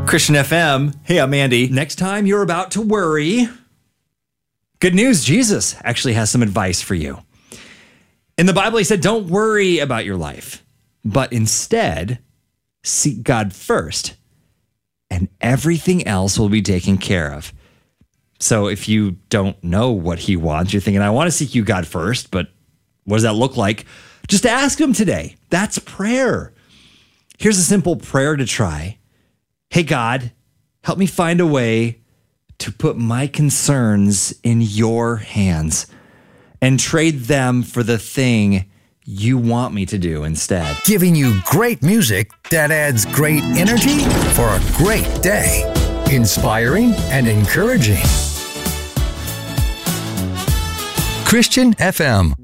Christian FM. Hey, I'm Andy. Next time you're about to worry, good news, Jesus actually has some advice for you. In the Bible, he said, don't worry about your life, but instead seek God first, and everything else will be taken care of. So if you don't know what he wants, you're thinking, I want to seek you, God, first, but what does that look like? Just ask him today. That's prayer. Here's a simple prayer to try. Hey, God, help me find a way to put my concerns in your hands and trade them for the thing you want me to do instead. Giving you great music that adds great energy for a great day. Inspiring and encouraging. Christian FM.